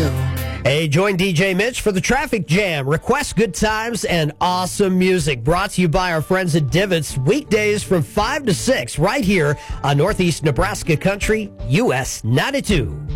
Hey, join DJ Mitch for the Traffic Jam. Request good times and awesome music. Brought to you by our friends at Divots. Weekdays from 5 to 6 right here on Northeast Nebraska Country, US 92.